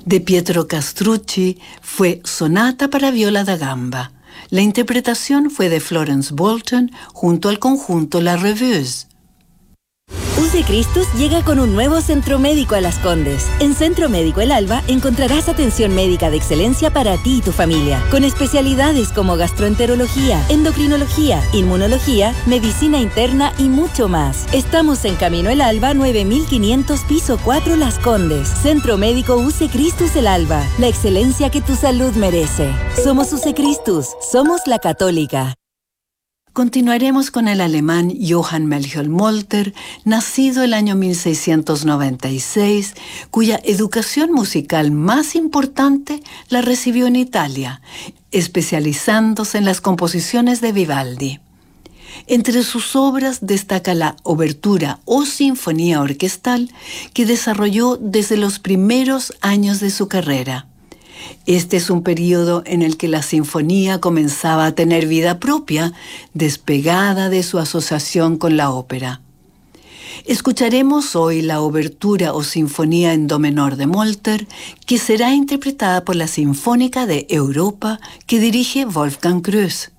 De Pietro Castrucci fue Sonata para viola da gamba. La interpretación fue de Florence Bolton junto al conjunto La Reveuse. UC Christus llega con un nuevo centro médico a Las Condes. En Centro Médico El Alba encontrarás atención médica de excelencia para ti y tu familia, con especialidades como gastroenterología, endocrinología, inmunología, medicina interna y mucho más. Estamos en Camino El Alba 9500 piso 4 Las Condes. Centro Médico UC Christus El Alba, la excelencia que tu salud merece. Somos UC Christus, somos la católica. Continuaremos con el alemán Johann Melchior Molter, nacido el año 1696, cuya educación musical más importante la recibió en Italia, especializándose en las composiciones de Vivaldi. Entre sus obras destaca la obertura o sinfonía orquestal que desarrolló desde los primeros años de su carrera. Este es un periodo en el que la sinfonía comenzaba a tener vida propia, despegada de su asociación con la ópera. Escucharemos hoy la obertura o sinfonía en do menor de Molter, que será interpretada por la Sinfónica de Europa que dirige Wolfgang Gröss.